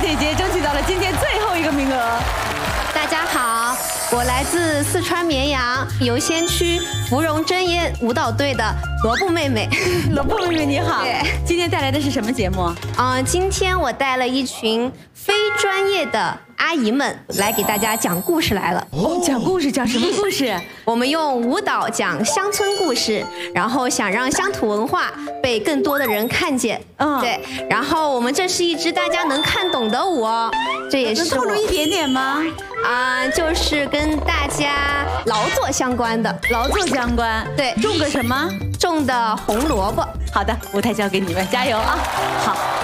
姐姐争取到了今天最后一个名额。 大家好，我来自四川绵阳游仙区芙蓉针烟舞蹈队的萝卜妹妹。 萝卜妹妹你好，今天带来的是什么节目？ 今天我带了一群非专业的阿姨们来给大家讲故事来了。 哦，讲故事，讲什么故事？ 我们用舞蹈讲乡村故事，然后想让乡土文化被更多的人看见。对，然后我们这是一支大家能看懂的舞哦，这也是能透露一点点吗？ 就是跟大家劳作相关的。 劳作相关， 对， 种个什么？ 种的红萝卜。 好的，舞台交给你们，加油啊！好。